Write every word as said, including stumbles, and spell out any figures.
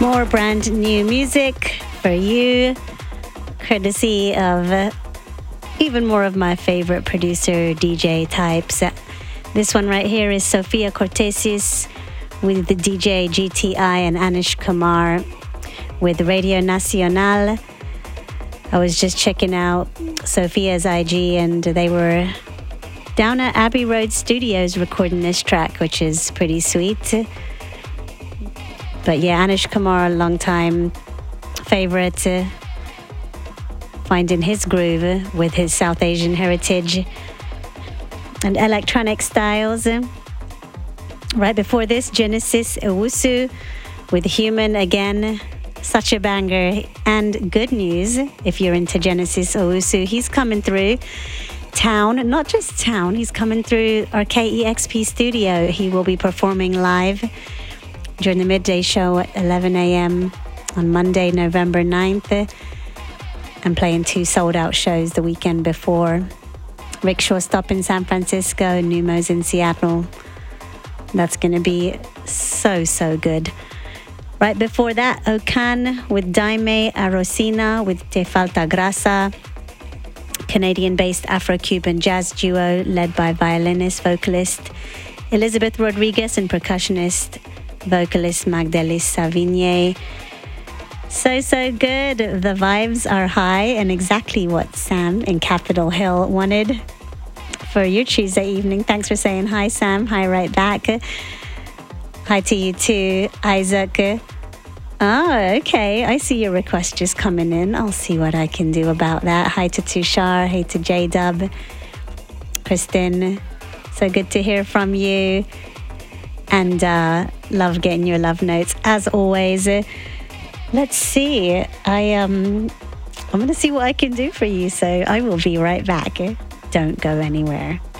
More brand new music for you, courtesy of uh, even more of my favorite producer D J types. This one right here is Sofia Cortesis with the D J G T I and Anish Kumar with Radio Nacional. I was just checking out Sofia's I G and they were down at Abbey Road Studios recording this track, which is pretty sweet. But yeah, Anish Kumar, a long time favorite, uh, finding his groove with his South Asian heritage and electronic styles. Right before this, Genesis Owusu with Human again, such a banger. And good news, if you're into Genesis Owusu, he's coming through town, not just town, he's coming through our K E X P studio. He will be performing live during the midday show at eleven a.m. on Monday, November ninth, and playing two sold-out shows the weekend before. Rickshaw Stop in San Francisco, Numos in Seattle. That's going to be so, so good. Right before that, Okan with Daime Arosina with Te Falta Grasa, Canadian-based Afro-Cuban jazz duo led by violinist, vocalist Elizabeth Rodriguez and percussionist vocalist Magdalis Savigny. So, so good. The vibes are high and exactly what Sam in Capitol Hill wanted for your Tuesday evening. Thanks for saying hi, Sam. Hi right back. Hi to you too, Isaac. Oh, okay. I see your request just coming in. I'll see what I can do about that. Hi to Tushar. Hey to J-Dub. Kristen. So good to hear from you. And uh, love getting your love notes as always. Let's see. I um, I'm gonna see what I can do for you. So I will be right back. Don't go anywhere.